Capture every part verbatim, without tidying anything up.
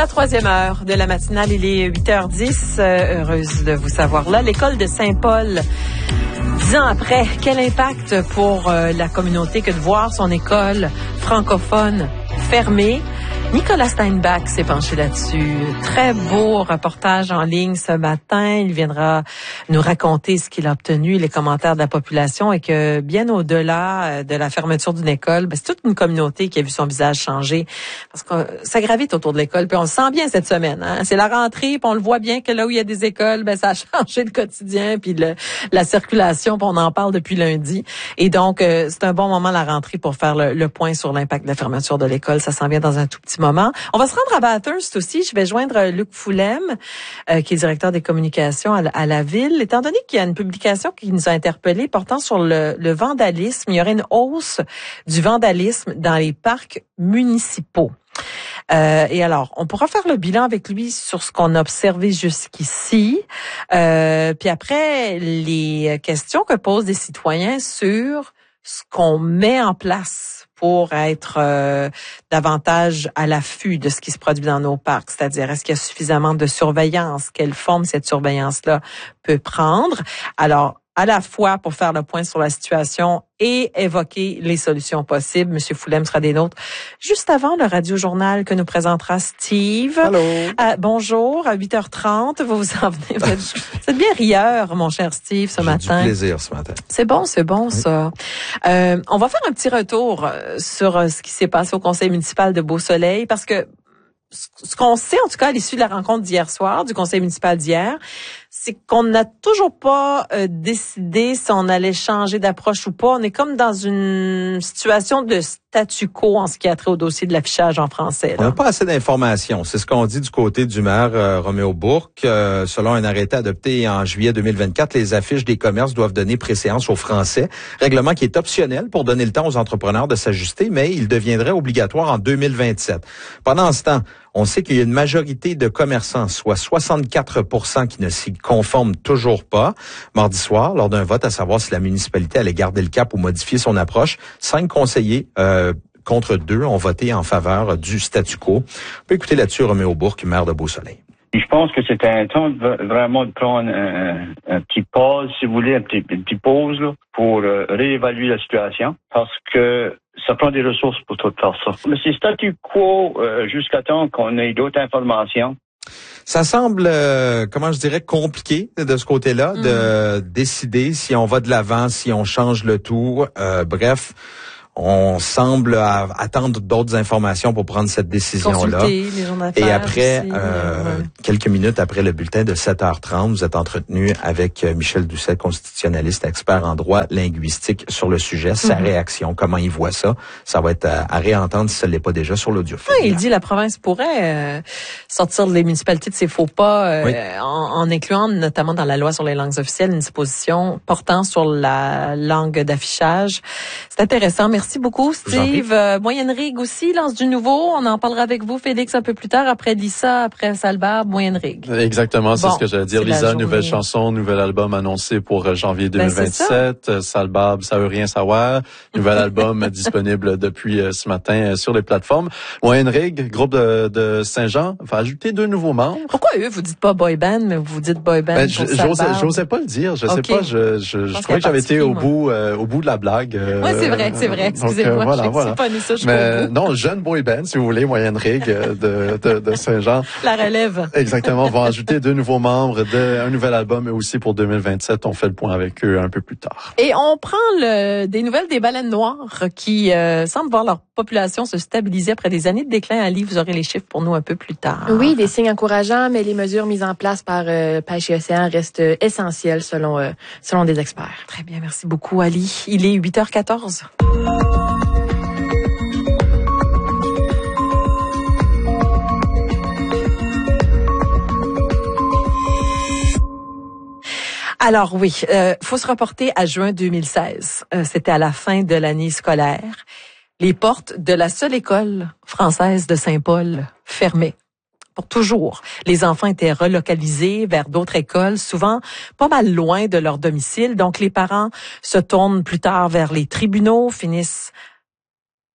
la troisième heure de la matinale. Il est huit heures dix. Euh, heureuse de vous savoir là. L'école de Saint-Paul, dix ans après, quel impact pour euh, la communauté que de voir son école francophone fermée? Nicolas Steinbach s'est penché là-dessus. Très beau reportage en ligne ce matin. Il viendra nous raconter ce qu'il a obtenu, les commentaires de la population, et que bien au-delà de la fermeture d'une école, ben, c'est toute une communauté qui a vu son visage changer. Parce que ça gravite autour de l'école, puis on le sent bien cette semaine. Hein? C'est la rentrée, puis on le voit bien que là où il y a des écoles, ben ça a changé le quotidien, puis le, la circulation, puis on en parle depuis lundi. Et donc, euh, c'est un bon moment la rentrée pour faire le, le point sur l'impact de la fermeture de l'école. Ça s'en vient dans un tout petit moment. On va se rendre à Bathurst aussi. Je vais joindre Luc Foulem, euh, qui est directeur des communications à, à la ville. Étant donné qu'il y a une publication qui nous a interpellés portant sur le, le vandalisme, il y aurait une hausse du vandalisme dans les parcs municipaux. Euh, et alors, on pourra faire le bilan avec lui sur ce qu'on a observé jusqu'ici. Euh, puis après, les questions que posent des citoyens sur ce qu'on met en place pour être euh, davantage à l'affût de ce qui se produit dans nos parcs. C'est-à-dire, est-ce qu'il y a suffisamment de surveillance? Quelle forme cette surveillance-là peut prendre? Alors, à la fois pour faire le point sur la situation et évoquer les solutions possibles. Monsieur Foulem sera des nôtres juste avant le radio-journal que nous présentera Steve. Allô. Euh, bonjour, à huit heures trente, vous vous en venez. Vous êtes, vous êtes bien rieur, mon cher Steve, ce J'ai matin. du plaisir ce matin. C'est bon, c'est bon, oui. ça. Euh, on va faire un petit retour sur ce qui s'est passé au conseil municipal de Beau-Soleil, parce que ce qu'on sait, en tout cas, à l'issue de la rencontre d'hier soir, du conseil municipal d'hier, c'est qu'on n'a toujours pas euh, décidé si on allait changer d'approche ou pas. On est comme dans une situation de statu quo en ce qui a trait au dossier de l'affichage en français. Là. On n'a pas assez d'informations. C'est ce qu'on dit du côté du maire euh, Roméo Bourque. Euh, selon un arrêté adopté en juillet deux mille vingt-quatre, les affiches des commerces doivent donner préséance au français. Règlement qui est optionnel pour donner le temps aux entrepreneurs de s'ajuster, mais il deviendrait obligatoire en deux mille vingt-sept. Pendant ce temps, on sait qu'il y a une majorité de commerçants, soit soixante-quatre pour cent qui ne s'y conforment toujours pas. Mardi soir, lors d'un vote à savoir si la municipalité allait garder le cap ou modifier son approche, cinq conseillers euh, contre deux ont voté en faveur du statu quo. On peut écouter là-dessus Roméo Bourque, maire de Beau-Soleil. Je pense que c'est un temps de, vraiment de prendre un, un petit pause, si vous voulez, un petit, une petite pause là, pour euh, réévaluer la situation, parce que ça prend des ressources pour tout faire ça. Mais c'est statu quo euh, jusqu'à temps qu'on ait d'autres informations. Ça semble, euh, comment je dirais, compliqué de ce côté-là, mmh. de décider si on va de l'avant, si on change le tout. Euh, bref, on semble à, attendre d'autres informations pour prendre cette décision-là. Consulter les gens d'affaires. Et après, aussi, euh, ouais. quelques minutes après le bulletin de sept heures trente, vous êtes entretenu avec Michel Doucet, constitutionnaliste, expert en droit linguistique sur le sujet. Sa mm-hmm. réaction, comment il voit ça. Ça va être à, à réentendre si ça ne l'est pas déjà sur l'audio. Oui, il dit la province pourrait euh, sortir les municipalités de ses faux pas euh, oui. en, en incluant notamment dans la loi sur les langues officielles une disposition portant sur la langue d'affichage. C'est intéressant. Merci beaucoup, Steve. Euh, Moyenne Rigue aussi lance du nouveau. On en parlera avec vous, Félix, un peu plus tard. Après Lisa, après Salbarbe, Moyenne Rigue. Exactement, c'est bon, ce que j'allais dire. Lisa, nouvelle chanson, nouvel album annoncé pour janvier deux mille vingt-sept. Ben, Salbarbe, ça veut rien savoir. Nouvel album disponible depuis ce matin sur les plateformes. Moyenne Rigue, groupe de, de Saint-Jean, va ajouter deux nouveaux membres. Pourquoi eux, vous dites pas boy band, mais vous dites boy band ben, pour je, Salbarbe? J'osais, j'osais pas le dire. Je okay. sais pas, je, je, je, je trouvais que j'avais été au bout, euh, au bout de la blague. Euh, oui, c'est vrai, c'est vrai. Excusez-moi, donc, euh, voilà, je voilà. pas ça Mais non, jeune boy band, si vous voulez, Moyenne Rigue de, de, de Saint-Jean. La relève. Exactement. Vont ajouter deux nouveaux membres, de, un nouvel album, mais aussi pour deux mille vingt-sept. On fait le point avec eux un peu plus tard. Et on prend le, des nouvelles des baleines noires qui euh, semblent voir leur population se stabiliser après des années de déclin. Ali, vous aurez les chiffres pour nous un peu plus tard. Oui, des signes encourageants, mais les mesures mises en place par euh, Pêche et Océan restent essentielles selon, euh, selon des experts. Très bien, merci beaucoup, Ali. Il est huit heures quatorze. Alors oui, euh, faut se reporter à juin deux mille seize. Euh, c'était à la fin de l'année scolaire. Les portes de la seule école française de Saint-Paul fermaient pour toujours. Les enfants étaient relocalisés vers d'autres écoles, souvent pas mal loin de leur domicile. Donc les parents se tournent plus tard vers les tribunaux, finissent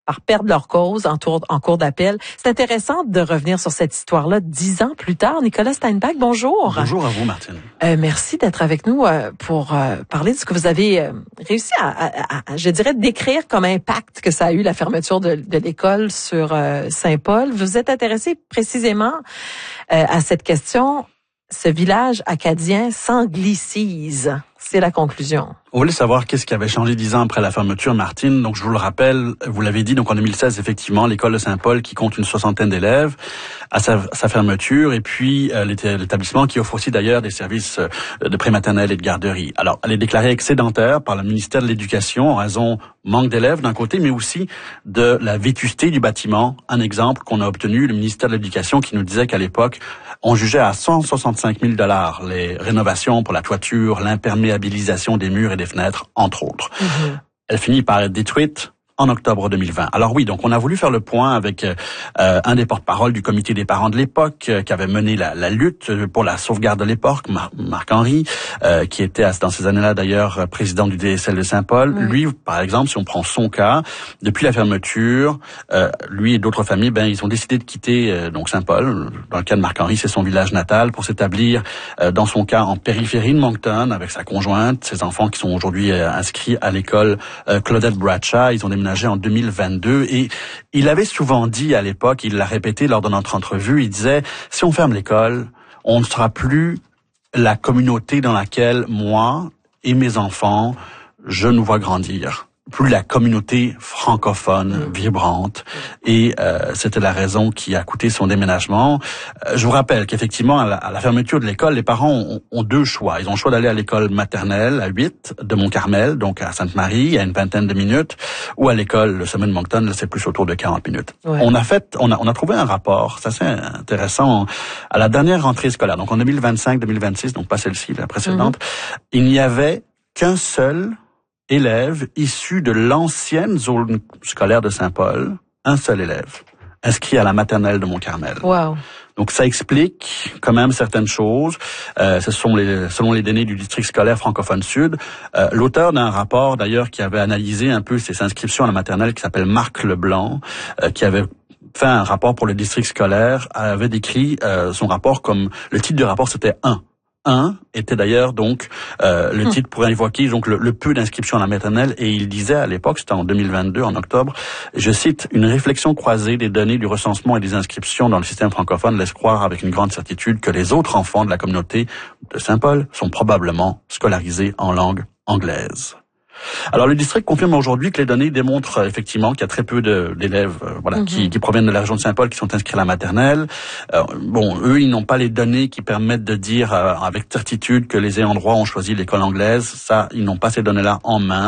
par perdre leur cause en, tour, en cours d'appel. C'est intéressant de revenir sur cette histoire-là dix ans plus tard. Nicolas Steinbach, bonjour. Bonjour à vous, Martine. Euh, merci d'être avec nous euh, pour euh, parler de ce que vous avez euh, réussi à, à, à, je dirais, décrire comme impact que ça a eu la fermeture de, de l'école sur euh, Saint-Paul. Vous êtes intéressé précisément euh, à cette question. Ce village acadien s'anglicise. C'est la conclusion. On voulait savoir qu'est-ce qui avait changé dix ans après la fermeture, Martine. Donc, je vous le rappelle, vous l'avez dit, donc en deux mille seize, effectivement, l'école de Saint-Paul, qui compte une soixantaine d'élèves, à sa, sa fermeture, et puis euh, l'établissement qui offre aussi d'ailleurs des services euh, de prématernelle et de garderie. Alors, elle est déclarée excédentaire par le ministère de l'Éducation en raison manque d'élèves d'un côté, mais aussi de la vétusté du bâtiment. Un exemple qu'on a obtenu, le ministère de l'Éducation qui nous disait qu'à l'époque, on jugeait à cent soixante-cinq mille dollars les rénovations pour la toiture, l'imperméabilisation des murs et des fenêtres, entre autres. Mmh. Elle finit par être détruite en octobre deux mille vingt. Alors oui, donc on a voulu faire le point avec euh, un des porte-parole du comité des parents de l'époque euh, qui avait mené la, la lutte pour la sauvegarde de l'époque, Mar- Marc-Henri, euh, qui était dans ces années-là d'ailleurs président du D S L de Saint-Paul. Oui. Lui, par exemple, si on prend son cas, depuis la fermeture, euh, lui et d'autres familles, ben ils ont décidé de quitter euh, donc Saint-Paul. Dans le cas de Marc-Henri, c'est son village natal, pour s'établir euh, dans son cas en périphérie de Moncton avec sa conjointe, ses enfants qui sont aujourd'hui euh, inscrits à l'école euh, Claudette Bradshaw. Ils ont déménagé en deux mille vingt-deux et il avait souvent dit à l'époque, il l'a répété lors de notre entrevue, il disait, si on ferme l'école, on ne sera plus la communauté dans laquelle moi et mes enfants, je nous vois grandir. Plus la communauté francophone vibrante, et euh, c'était la raison qui a coûté son déménagement. Euh, je vous rappelle qu'effectivement, à la, à la fermeture de l'école, les parents ont, ont deux choix. Ils ont le choix d'aller à l'école maternelle à huit de Mont-Carmel, donc à Sainte-Marie, à une vingtaine de minutes, ou à l'école le Sommet de Moncton, là, c'est plus autour de quarante minutes. Ouais. On a fait, on a, on a trouvé un rapport, c'est assez intéressant, à la dernière rentrée scolaire, donc en deux mille vingt-cinq deux mille vingt-six, donc pas celle-ci, la précédente, mm-hmm. il n'y avait qu'un seul élève issu de l'ancienne zone scolaire de Saint-Paul, un seul élève, inscrit à la maternelle de Mont-Carmel. Wow. Donc ça explique quand même certaines choses. Euh, ce sont les, selon les données du district scolaire francophone sud. Euh, l'auteur d'un rapport d'ailleurs qui avait analysé un peu ces inscriptions à la maternelle, qui s'appelle Marc Leblanc, euh, qui avait fait un rapport pour le district scolaire, avait décrit euh, son rapport comme, le titre du rapport c'était un. Un était d'ailleurs donc euh, le titre pour invoquer donc le, le peu d'inscriptions à la maternelle, et il disait à l'époque, c'était en deux mille vingt-deux en octobre, je cite, une réflexion croisée des données du recensement et des inscriptions dans le système francophone laisse croire avec une grande certitude que les autres enfants de la communauté de Saint-Paul sont probablement scolarisés en langue anglaise. Alors le district confirme aujourd'hui que les données démontrent effectivement qu'il y a très peu de, d'élèves euh, voilà, mm-hmm. qui, qui proviennent de la région de Saint-Paul qui sont inscrits à la maternelle. Euh, bon, eux, ils n'ont pas les données qui permettent de dire euh, avec certitude que les ayants droit ont choisi l'école anglaise. Ça, ils n'ont pas ces données-là en main.